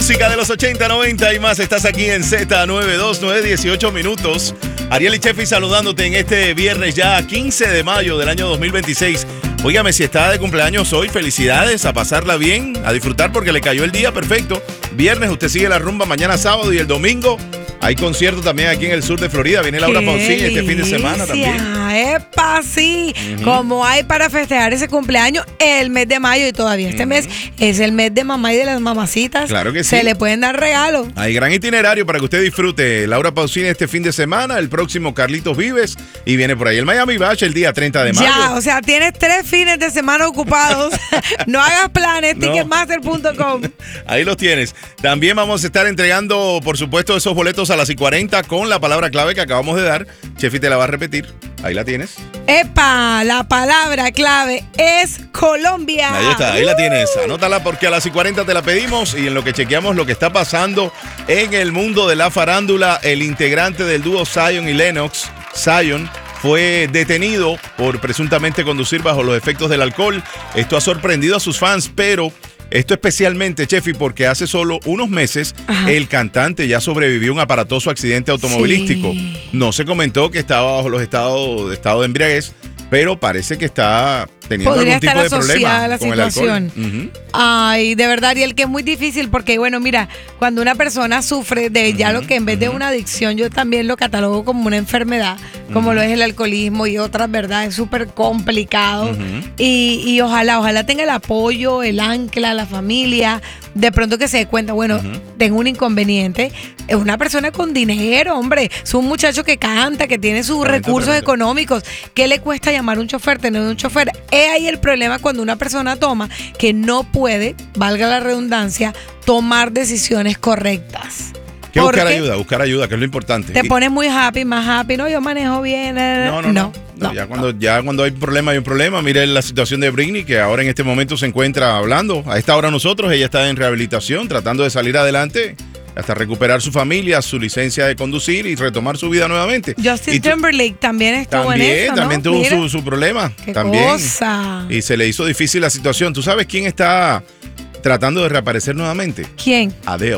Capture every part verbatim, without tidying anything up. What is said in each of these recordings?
música de los ochenta, noventa y más. Estás aquí en Z noventa y dos, nueve dieciocho minutos. Ariel y Chefi saludándote en este viernes ya quince de mayo del año dos mil veintiséis. Óigame, si está de cumpleaños hoy, felicidades, a pasarla bien, a disfrutar porque le cayó el día perfecto. Viernes usted sigue la rumba, mañana sábado y el domingo hay concierto también aquí en el sur de Florida. Viene Laura Pausini este fin de semana también. ¡Epa, sí! Uh-huh. Como hay para festejar ese cumpleaños el mes de mayo y todavía este uh-huh. mes es el mes de mamá y de las mamacitas. Claro que sí. Se le pueden dar regalos. Hay gran itinerario para que usted disfrute. Laura Pausini este fin de semana, el próximo Carlitos Vives y viene por ahí el Miami Bash el día treinta de mayo. Ya, o sea, tienes tres fines de semana ocupados. No hagas planes, no. Ticketmaster punto com. Ahí los tienes. También vamos a estar entregando, por supuesto, esos boletos a las y cuarenta con la palabra clave que acabamos de dar. Chefi te la va a repetir. Ahí la tienes. ¡Epa! La palabra clave es Colombia. Ahí está, ahí uh. la tienes. Anótala porque a las y cuarenta te la pedimos y en lo que chequeamos lo que está pasando en el mundo de la farándula, el integrante del dúo Zion y Lennox, Zion, fue detenido por presuntamente conducir bajo los efectos del alcohol. Esto ha sorprendido a sus fans, pero esto especialmente, Chefi, porque hace solo unos meses Ajá. el cantante ya sobrevivió a un aparatoso accidente automovilístico. Sí. No se comentó que estaba bajo los estados de estado de embriaguez, pero parece que está teniendo Podría algún tipo de problema a la con situación. el alcohol. Uh-huh. Ay, de verdad, y el que es muy difícil porque, bueno, mira, cuando una persona sufre de ya uh-huh. lo que en vez de una adicción, yo también lo catalogo como una enfermedad, como uh-huh. lo es el alcoholismo y otras, ¿verdad? Es súper complicado. Uh-huh. Y, y ojalá, ojalá tenga el apoyo, el ancla, la familia, de pronto que se dé cuenta, bueno, uh-huh. tengo un inconveniente. Es una persona con dinero, hombre. Es un muchacho que canta, que tiene sus tremendo, recursos tremendo. económicos. ¿Qué le cuesta llamar a un chofer, tener un chofer? Es ahí el problema cuando una persona toma que no puede, valga la redundancia, tomar decisiones correctas. ¿Qué buscar ayuda? Buscar ayuda, que es lo importante. Te pones muy happy, más happy. No, yo manejo bien. No, no, no. no, no ya, no. Cuando, ya cuando hay un problema, hay un problema. Mire la situación de Britney, que ahora en este momento se encuentra hablando. A esta hora nosotros, ella está en rehabilitación, tratando de salir adelante, hasta recuperar su familia, su licencia de conducir y retomar su vida nuevamente. Justin Timberlake también estuvo también, en eso, ¿no? También tuvo su, su problema. Qué también. cosa. Y se le hizo difícil la situación. ¿Tú sabes quién está tratando de reaparecer nuevamente? ¿Quién? Adele.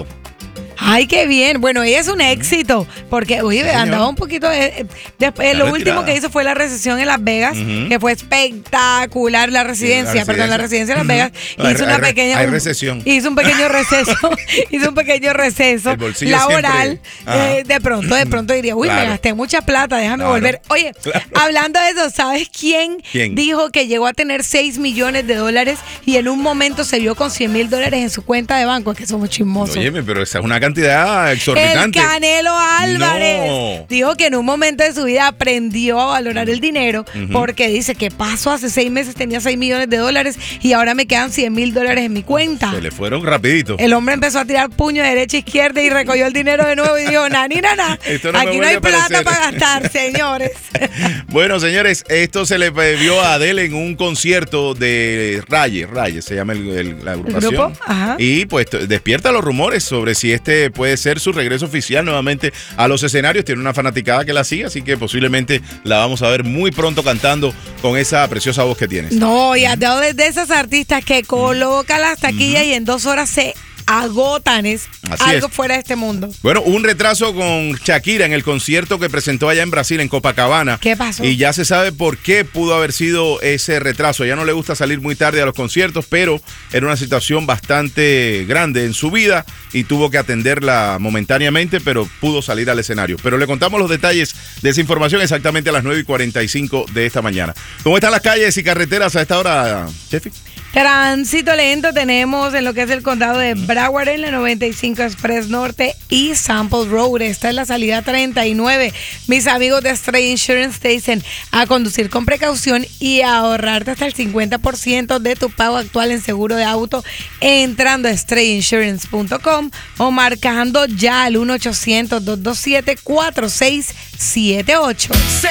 Ay, qué bien. Bueno, ella es un éxito porque, oye, sí, andaba un poquito de, de, lo último que hizo fue la recesión en Las Vegas, uh-huh. que fue espectacular. La residencia, sí, la perdón, la residencia de Las Vegas. Uh-huh. Hizo hay, una pequeña... Hay recesión. Hizo un pequeño receso, hizo un pequeño receso laboral. Eh, de pronto, de pronto diría, uy, claro. me gasté mucha plata, déjame claro. volver. Oye, claro. hablando de eso, ¿sabes quién, quién dijo que llegó a tener seis millones de dólares y en un momento se vio con cien mil dólares en su cuenta de banco? Es que somos chismosos. Oye, pero esa es una cantidad exorbitante. El Canelo Álvarez no. dijo que en un momento de su vida aprendió a valorar el dinero uh-huh. porque dice que pasó hace seis meses, tenía seis millones de dólares y ahora me quedan cien mil dólares en mi cuenta. Se le fueron rapidito. El hombre empezó a tirar puño de derecha a izquierda y recogió el dinero de nuevo y dijo, nani, nana, no aquí no hay plata para gastar, señores. Bueno, señores, esto se le vio a Adele en un concierto de Raye, Raye se llama el, el, la agrupación. ¿El grupo? Ajá. Y pues despierta los rumores sobre si este puede ser su regreso oficial nuevamente a los escenarios. Tiene una fanaticada que la sigue, así que posiblemente la vamos a ver muy pronto cantando con esa preciosa voz que tienes. No, y has dado de esas artistas que coloca las taquillas uh-huh. y en dos horas se agotan, es Así algo es. fuera de este mundo. Bueno, un retraso con Shakira en el concierto que presentó allá en Brasil, en Copacabana. ¿Qué pasó? Y ya se sabe por qué pudo haber sido ese retraso. Ya no le gusta salir muy tarde a los conciertos, pero era una situación bastante grande en su vida y tuvo que atenderla momentáneamente, pero pudo salir al escenario. Pero le contamos los detalles de esa información exactamente a las nueve y cuarenta y cinco de esta mañana. ¿Cómo están las calles y carreteras a esta hora, Chefi? Tránsito lento tenemos en lo que es el condado de Broward en la noventa y cinco Express Norte y Sample Road. Esta es la salida treinta y nueve. Mis amigos de Stray Insurance te dicen a conducir con precaución y a ahorrarte hasta el cincuenta por ciento de tu pago actual en seguro de auto entrando a stray insurance punto com o marcando ya al uno ochocientos, dos dos siete, cuatro seis siete ocho.